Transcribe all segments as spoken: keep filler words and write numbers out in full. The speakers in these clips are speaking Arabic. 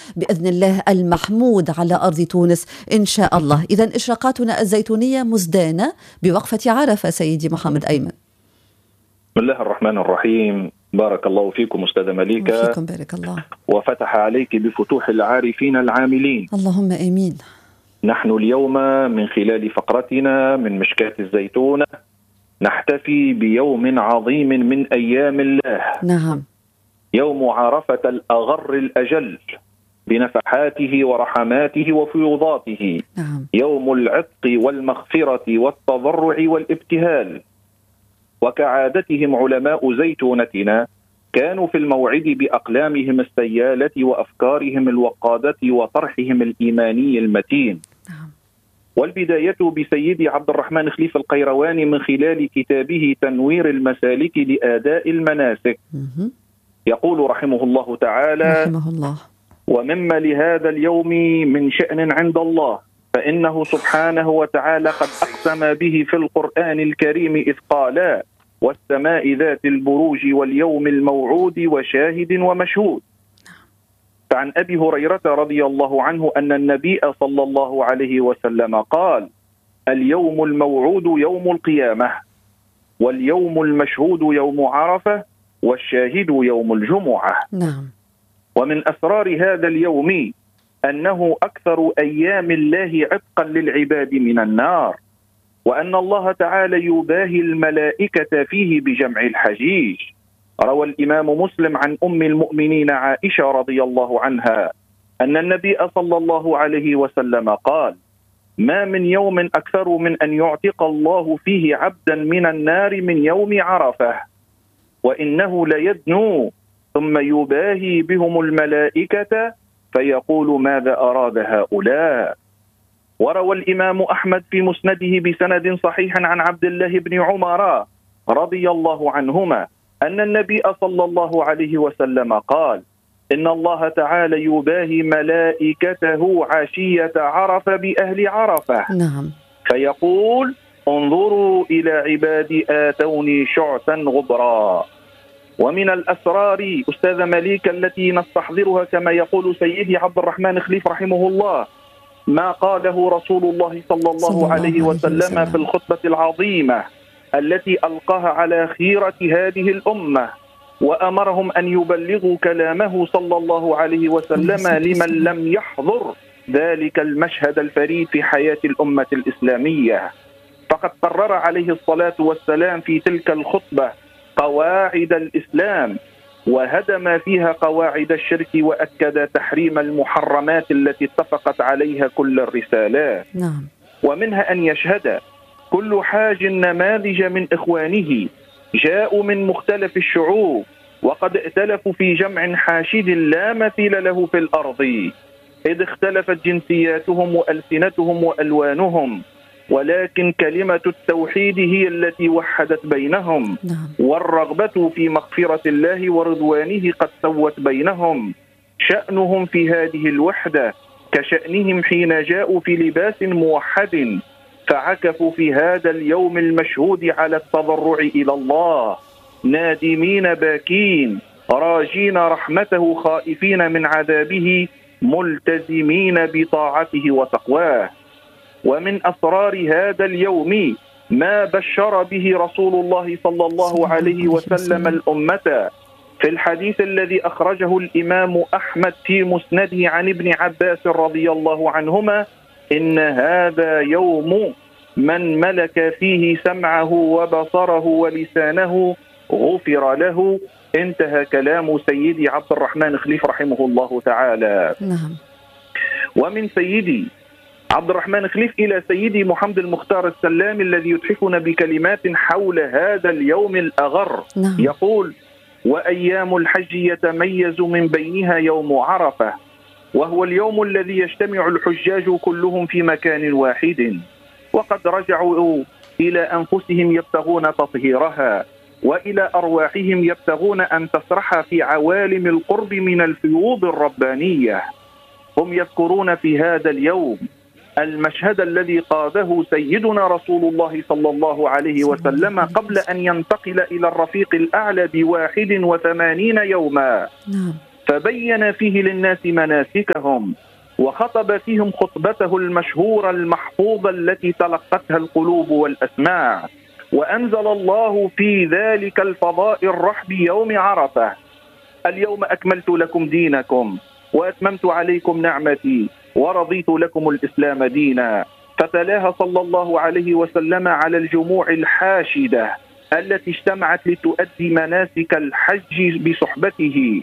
بإذن الله المحمود على أرض تونس إن شاء الله. إذن إشراقاتنا الزيتونية مزدانة بوقفة عرفة سيدي محمد أيمن. بسم الله الرحمن الرحيم. بارك الله فيكم أستاذة مليكة. وفيكم بارك الله. وفتح عليك بفتوح العارفين العاملين. اللهم آمين. نحن اليوم من خلال فقرتنا من مشكاة الزيتونة نحتفي بيوم عظيم من أيام الله. نعم. يوم عرفة الأغر الأجل بنفحاته ورحماته وفيوضاته. نعم. يوم العتق والمغفرة والتضرع والابتهال. وكعادتهم علماء زيتونتنا كانوا في الموعد بأقلامهم السيالة وأفكارهم الوقادة وطرحهم الإيماني المتين. نعم. والبداية بسيدي عبد الرحمن خليف القيرواني من خلال كتابه تنوير المسالك لأداء المناسك. مه. يقول رحمه الله تعالى: رحمه الله: ومما لهذا اليوم من شأن عند الله فإنه سبحانه وتعالى قد أقسم به في القرآن الكريم إذ قال: والسماء ذات البروج واليوم الموعود وشاهد ومشهود. فعن أبي هريرة رضي الله عنه أن النبي صلى الله عليه وسلم قال: اليوم الموعود يوم القيامة، واليوم المشهود يوم عرفة، والشاهد يوم الجمعة. نعم. ومن أسرار هذا اليوم أنه أكثر أيام الله عتقا للعباد من النار، وأن الله تعالى يباهي الملائكة فيه بجمع الحجيج. روى الإمام مسلم عن أم المؤمنين عائشة رضي الله عنها أن النبي صلى الله عليه وسلم قال: ما من يوم أكثر من أن يعتق الله فيه عبدا من النار من يوم عرفة، وإنه ليدنو ثم يباهي بهم الملائكة فيقول: ماذا أراد هؤلاء؟ وروى الإمام أحمد في مسنده بسند صحيح عن عبد الله بن عمر رضي الله عنهما أن النبي صلى الله عليه وسلم قال: إن الله تعالى يباهي ملائكته عشية عرفة بأهل عرفة. نعم. فيقول: انظروا إلى عبادي آتوني شعثا غبرا. ومن الأسرار أستاذ مليك التي نستحضرها كما يقول سيدي عبد الرحمن خليف رحمه الله ما قاله رسول الله صلى الله, صلى الله عليه وسلم, وسلم في الخطبة العظيمة التي ألقاها على خيرة هذه الأمة، وأمرهم أن يبلغوا كلامه صلى الله عليه وسلم لمن لم يحضر ذلك المشهد الفريد في حياة الأمة الإسلامية. فقد قرر عليه الصلاة والسلام في تلك الخطبة قواعد الإسلام، وهدم فيها قواعد الشرك، وأكد تحريم المحرمات التي اتفقت عليها كل الرسالات. نعم. ومنها أن يشهد كل حاج نماذج من إخوانه جاءوا من مختلف الشعوب وقد ائتلفوا في جمع حاشد لا مثيل له في الأرض، إذ اختلفت جنسياتهم وألسنتهم وألوانهم، ولكن كلمة التوحيد هي التي وحدت بينهم. نعم. والرغبة في مغفرة الله ورضوانه قد سوت بينهم. شأنهم في هذه الوحدة كشأنهم حين جاءوا في لباس موحد، فعكفوا في هذا اليوم المشهود على التضرع إلى الله، نادمين باكين راجين رحمته خائفين من عذابه ملتزمين بطاعته وتقواه. ومن أسرار هذا اليوم ما بشر به رسول الله صلى الله عليه وسلم الأمة في الحديث الذي أخرجه الإمام أحمد في مسنده عن ابن عباس رضي الله عنهما: إن هذا يوم من ملك فيه سمعه وبصره ولسانه غفر له. انتهى كلام سيدي عبد الرحمن خليف رحمه الله تعالى. نعم. ومن سيدي عبد الرحمن خليف إلى سيدي محمد المختار السلام الذي يتحفنا بكلمات حول هذا اليوم الأغر. نعم. يقول: وأيام الحج يتميز من بينها يوم عرفة، وهو اليوم الذي يجتمع الحجاج كلهم في مكان واحد، وقد رجعوا إلى أنفسهم يبتغون تطهيرها، وإلى أرواحهم يبتغون أن تسرح في عوالم القرب من الفيوض الربانية. هم يذكرون في هذا اليوم المشهد الذي قاده سيدنا رسول الله صلى الله عليه وسلم قبل أن ينتقل إلى الرفيق الأعلى بواحد وثمانين يوما. نعم. فبين فيه للناس مناسكهم، وخطب فيهم خطبته المشهورة المحفوظة التي تلقتها القلوب والأسماع. وأنزل الله في ذلك الفضاء الرحب يوم عرفة: اليوم أكملت لكم دينكم وأتممت عليكم نعمتي ورضيت لكم الإسلام دينا. فتلاها صلى الله عليه وسلم على الجموع الحاشدة التي اجتمعت لتؤدي مناسك الحج بصحبته.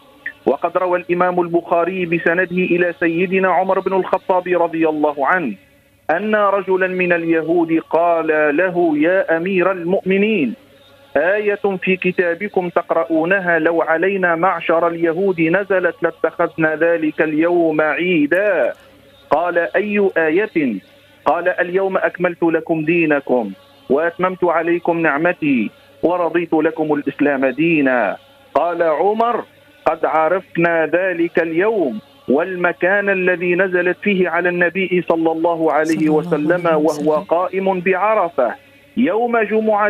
وقد روى الإمام البخاري بسنده إلى سيدنا عمر بن الخطاب رضي الله عنه أن رجلا من اليهود قال له: يا أمير المؤمنين، آية في كتابكم تقرؤونها لو علينا معشر اليهود نزلت لاتخذنا ذلك اليوم عيدا. قال: أي آية؟ قال: اليوم أكملت لكم دينكم وأتممت عليكم نعمتي ورضيت لكم الإسلام دينا. قال عمر: قد عرفنا ذلك اليوم والمكان الذي نزلت فيه على النبي صلى الله عليه وسلم وهو قائم بعرفة يوم جمعة،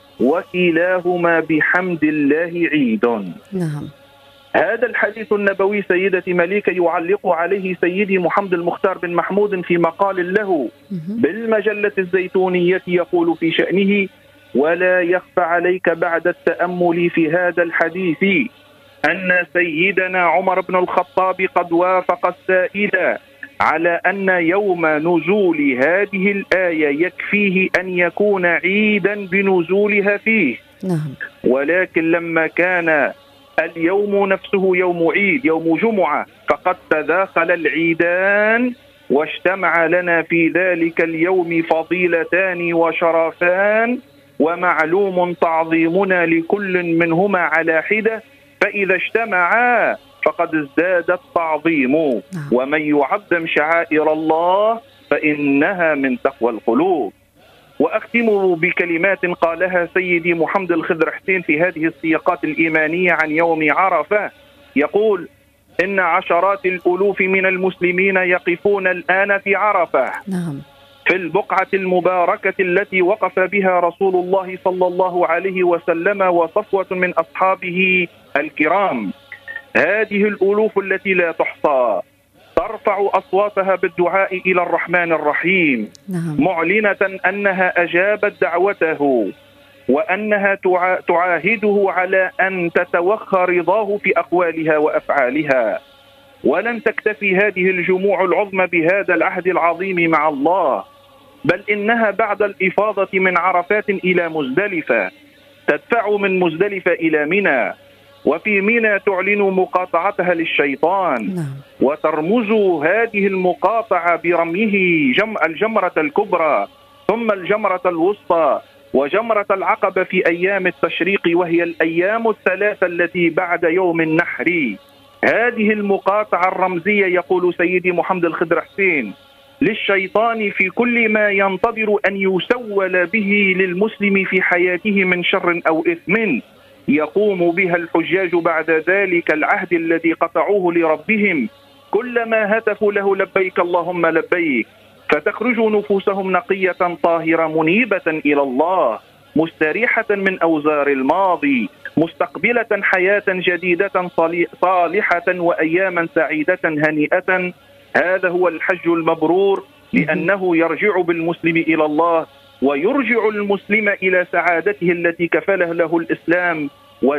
وكلاهما بحمد الله عيد. نعم. هذا الحديث النبوي سيدتي مليكة يعلق عليه سيدي محمد المختار بن محمود في مقال له بالمجلة الزيتونية، يقول في شأنه: ولا يخفى عليك بعد التأمل في هذا الحديث أن سيدنا عمر بن الخطاب قد وافق السائل على أن يوم نزول هذه الآية يكفيه أن يكون عيدا بنزولها فيه. نعم. ولكن لما كان اليوم نفسه يوم عيد، يوم جمعة، فقد تداخل العيدان واجتمع لنا في ذلك اليوم فضيلتان وشرفان، ومعلوم تعظيمنا لكل منهما على حدة، فإذا اجتمعا فقد ازداد التعظيم. ومن يعظم شعائر الله فإنها من تقوى القلوب. وأختم بكلمات قالها سيدي محمد الخضر حسين في هذه السياقات الإيمانية عن يوم عرفة. يقول: إن عشرات الألوف من المسلمين يقفون الآن في عرفة، نعم، في البقعة المباركة التي وقف بها رسول الله صلى الله عليه وسلم وصفوة من أصحابه الكرام. هذه الألوف التي لا تحصى ترفع أصواتها بالدعاء إلى الرحمن الرحيم، نعم، معلنة أنها أجابت دعوته، وأنها تعاهده على أن تتوخى رضاه في أقوالها وأفعالها. ولن تكتفي هذه الجموع العظمى بهذا العهد العظيم مع الله، بل إنها بعد الإفاضة من عرفات إلى مزدلفة تدفع من مزدلفة إلى منى، وفي منى تعلن مقاطعتها للشيطان، نعم، وترمز هذه المقاطعة برميه جم الجمرة الكبرى ثم الجمرة الوسطى وجمرة العقبة في أيام التشريق، وهي الأيام الثلاثة التي بعد يوم النحر. هذه المقاطعة الرمزية، يقول سيدي محمد الخضر حسين، للشيطان في كل ما ينتظر أن يسول به للمسلم في حياته من شر أو إثم يقوم بها الحجاج بعد ذلك العهد الذي قطعوه لربهم، كلما هتفوا له لبيك اللهم لبيك، فتخرج نفوسهم نقية طاهرة منيبة إلى الله، مستريحة من أوزار الماضي، مستقبلة حياة جديدة صالحة وأياما سعيدة هنيئة. هذا هو الحج المبرور، لأنه يرجع بالمسلم إلى الله، ويرجع المسلم إلى سعادته التي كفله له الإسلام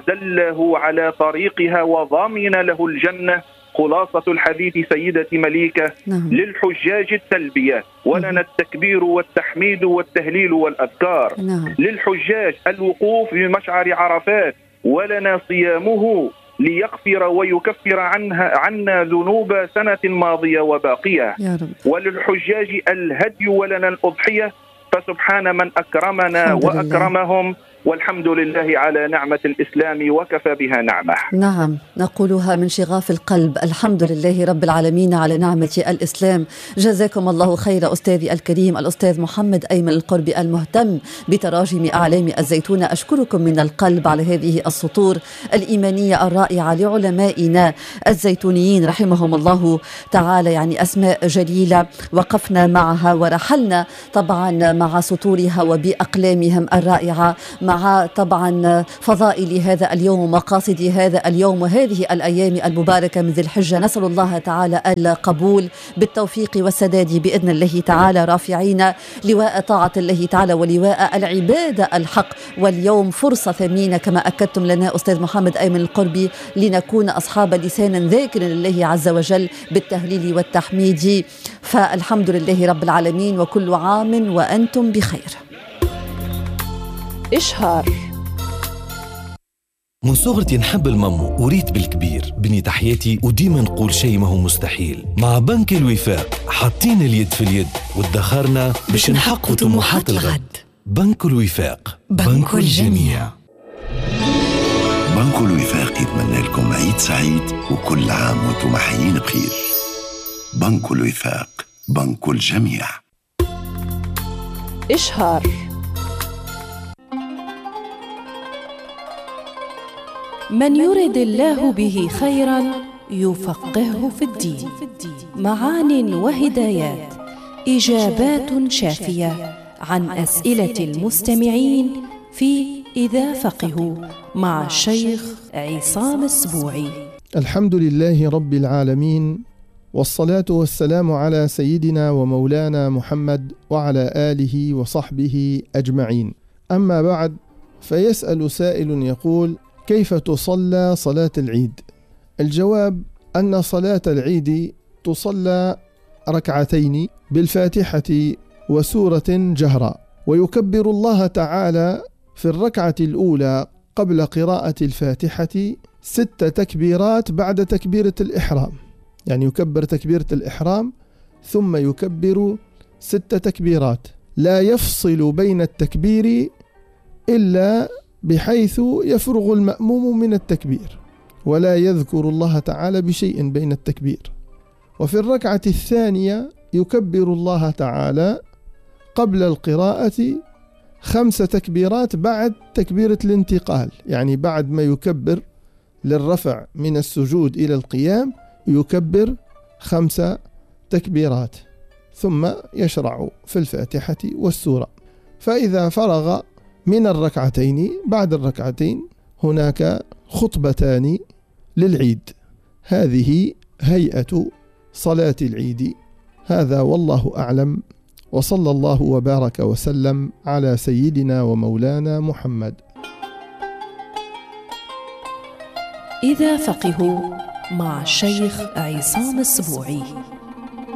ودله على طريقها وضامن له الجنة. خلاصة الحديث سيدتي مليكة، نعم، للحجاج التلبية، ولنا التكبير والتحميد والتهليل والأذكار. نعم. للحجاج الوقوف بمشعر عرفات، ولنا صيامه ليغفر ويكفر عنها عنا ذنوب سنة ماضية وباقية. يا رب. وللحجاج الهدي، ولنا الأضحية، فسبحان من أكرمنا وأكرمهم، والحمد لله على نعمة الإسلام وكفى بها نعمة. نعم، نقولها من شغاف القلب، الحمد لله رب العالمين على نعمة الإسلام. جزاكم الله خير أستاذي الكريم الأستاذ محمد أيمن القربي المهتم بتراجم أعلام الزيتونة. أشكركم من القلب على هذه السطور الإيمانية الرائعة لعلمائنا الزيتونيين رحمهم الله تعالى، يعني أسماء جليلة وقفنا معها ورحلنا طبعا مع سطورها وبأقلامهم الرائعة مع مع طبعا فضائل هذا اليوم ومقاصد هذا اليوم وهذه الأيام المباركة من ذي الحجة. نسأل الله تعالى القبول بالتوفيق والسداد بإذن الله تعالى، رافعين لواء طاعة الله تعالى ولواء العبادة الحق. واليوم فرصة ثمينة كما أكدتم لنا أستاذ محمد أيمن القربي لنكون أصحاب لسان ذاكر لله عز وجل بالتهليل والتحميد. فالحمد لله رب العالمين وكل عام وأنتم بخير. إشهار. من صغرتي نحب المامو وريت بالكبير. بنيت حياتي وديما نقول شيء ما هو مستحيل. مع بنك الوفاق حاطين اليد في اليد وادخرنا باش نحققوا طموحات الغد. بنك الوفاق، بنك الجميع. بنك الوفاق يتمنى لكم عيد سعيد وكل عام وانتم حيين بخير. بنك الوفاق، بنك الجميع. إشهار. من يرد الله به خيرا يفقهه في الدين. معان وهدايات، إجابات شافية عن أسئلة المستمعين في إذا فقهوا مع الشيخ عصام السبوعي. الحمد لله رب العالمين، والصلاة والسلام على سيدنا ومولانا محمد وعلى آله وصحبه أجمعين. أما بعد، فيسأل سائل يقول: كيف تصلى صلاة العيد؟ الجواب أن صلاة العيد تصلى ركعتين بالفاتحة وسورة جهرا، ويكبر الله تعالى في الركعة الأولى قبل قراءة الفاتحة ست تكبيرات بعد تكبيرة الإحرام، يعني يكبر تكبيرة الإحرام ثم يكبر ست تكبيرات، لا يفصل بين التكبير إلا بحيث يفرغ المأموم من التكبير، ولا يذكر الله تعالى بشيء بين التكبير. وفي الركعة الثانية يكبر الله تعالى قبل القراءة خمس تكبيرات بعد تكبيرة الانتقال، يعني بعد ما يكبر للرفع من السجود إلى القيام يكبر خمس تكبيرات، ثم يشرع في الفاتحة والسورة. فإذا فرغ من الركعتين بعد الركعتين هناك خطبتان للعيد. هذه هيئة صلاة العيد. هذا والله أعلم، وصلى الله وبارك وسلم على سيدنا ومولانا محمد. إذا فقهوا مع الشيخ عصام السبوعي.